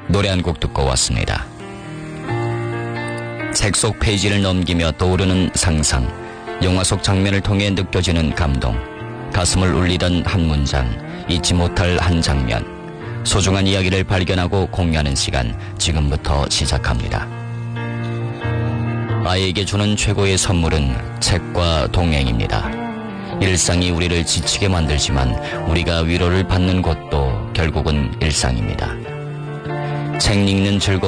노래 한 곡 듣고 왔습니다. 책 속 페이지를 넘기며 떠오르는 상상, 영화 속 장면을 통해 느껴지는 감동, 가슴을 울리던 한 문장, 잊지 못할 한 장면, 소중한 이야기를 발견하고 공유하는 시간, 지금부터 시작합니다. 아이에게 주는 최고의 선물은 책과 동행입니다. 일상이 우리를 지치게 만들지만 우리가 위로를 받는 곳도 결국은 일상입니다. 책 읽는 즐거움